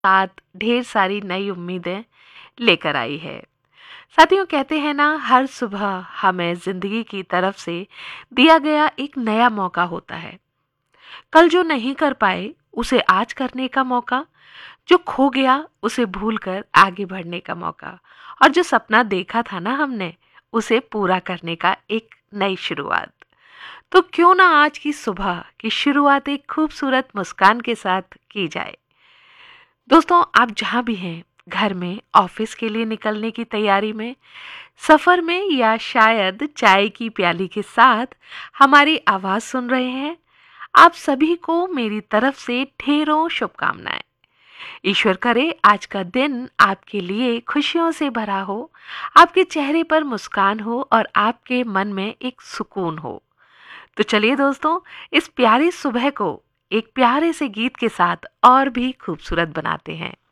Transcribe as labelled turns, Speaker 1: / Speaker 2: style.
Speaker 1: साथ ढेर सारी नई उम्मीदें लेकर आई है। साथियों, कहते हैं ना, हर सुबह हमें जिंदगी की तरफ से दिया गया एक नया मौका होता है। कल जो नहीं कर पाए उसे आज करने का मौका, जो खो गया उसे भूलकर आगे बढ़ने का मौका, और जो सपना देखा था ना हमने उसे पूरा करने का एक नई शुरुआत। तो क्यों ना आज की सुबह की शुरुआत एक खूबसूरत मुस्कान के साथ की जाए। दोस्तों, आप जहां भी हैं, घर में, ऑफिस के लिए निकलने की तैयारी में, सफर में, या शायद चाय की प्याली के साथ हमारी आवाज सुन रहे हैं, आप सभी को मेरी तरफ से ढेरों शुभकामनाएं। ईश्वर करे आज का दिन आपके लिए खुशियों से भरा हो, आपके चेहरे पर मुस्कान हो और आपके मन में एक सुकून हो। तो चलिए दोस्तों, इस प्यारी सुबह को एक प्यारे से गीत के साथ और भी खूबसूरत बनाते हैं।